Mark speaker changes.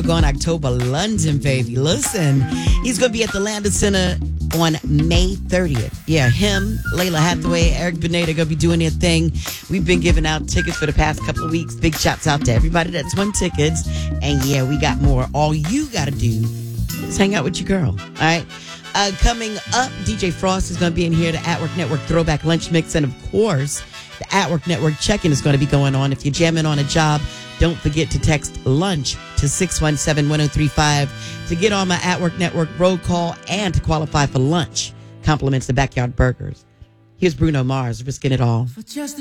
Speaker 1: Going October, London, baby. Listen, he's going to be at the Landon Center on May 30th. Yeah, him, Layla Hathaway, Eric Benet are going to be doing their thing. We've been giving out tickets for the past couple of weeks. Big shouts out to everybody that's won tickets. And yeah, we got more. All you got to do is hang out with your girl. All right. Coming up, DJ Frost is going to be in here, the At Work Network Throwback Lunch Mix. And of course, the At Work Network check-in is going to be going on. If you're jamming on a job, don't forget to text lunch to 617-1035 to get on my At Work Network roll call and to qualify for lunch. Compliments the Backyard Burgers. Here's Bruno Mars, Risking It All.